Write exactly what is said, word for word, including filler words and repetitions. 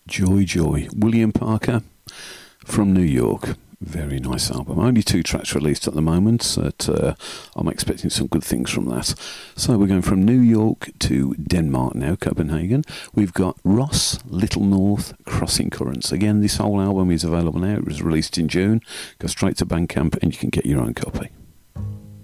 Joy Joy, William Parker from New York. Very nice album. Only two tracks released at the moment, but uh, I'm expecting some good things from that. So we're going from New York to Denmark now, Copenhagen. We've got Ross Little North, Crossing Currents. Again, this whole album is available now. It was released in June. Go straight to Bandcamp and you can get your own copy.